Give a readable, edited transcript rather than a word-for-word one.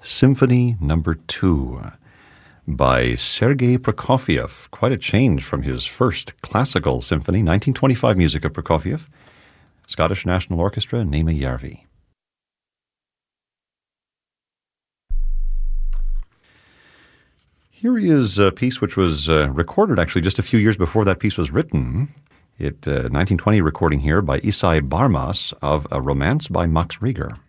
Symphony Number 2 by Sergei Prokofiev. Quite a change from his first classical symphony, 1925 music of Prokofiev. Scottish National Orchestra, Nema Järvi. Here is a piece which was recorded actually just a few years before that piece was written. 1920 recording here by Isai Barmas of A Romance by Max Reger.